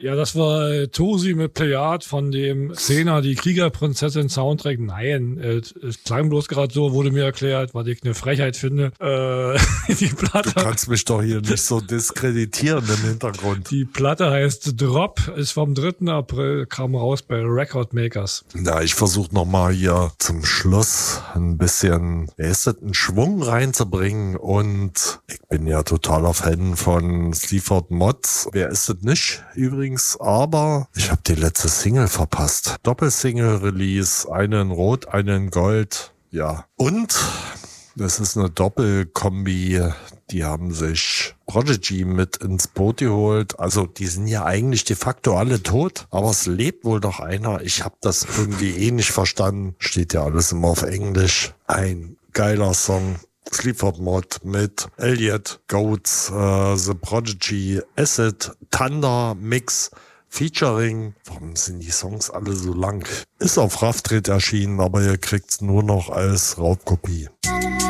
Ja, das war Tosi mit Plejad von dem Xena, die Kriegerprinzessin Soundtrack. Nein, es klang bloß gerade so, wurde mir erklärt, was ich eine Frechheit finde. Die Platte, Du kannst mich doch hier nicht so diskreditieren im Hintergrund. Die Platte heißt Drop, ist vom 3. April, kam raus bei Record Makers. Na, ich versuche nochmal hier zum Schluss ein bisschen, einen Schwung reinzubringen, und ich bin ja totaler Fan von Sleaford Mods. Wer ist es nicht übrigens? Aber ich habe die letzte Single verpasst. Doppelsingle-Release, eine in Rot, eine in Gold. Ja, und das ist eine Doppelkombi. Die haben sich Prodigy mit ins Boot geholt. Also die sind ja eigentlich de facto alle tot, aber es lebt wohl doch einer. Ich habe das irgendwie nicht verstanden. Steht ja alles immer auf Englisch. Ein geiler Song. Sleaford Mod mit Elliot, Goats, The Prodigy, Acid, Thunder, Mix, Featuring. Warum sind die Songs alle so lang? Ist auf Rough Trade erschienen, aber ihr kriegt's nur noch als Raubkopie.